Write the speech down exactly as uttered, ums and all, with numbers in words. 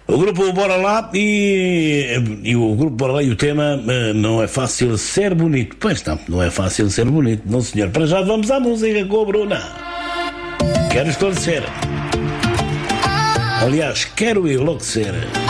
O grupo Bora Lá e, e o grupo Bora Lá e o tema Não é fácil ser bonito. Pois não, não é fácil ser bonito, não senhor. Para já vamos à música com a Bruna. Quero esclarecer. Aliás, quero enlouquecer.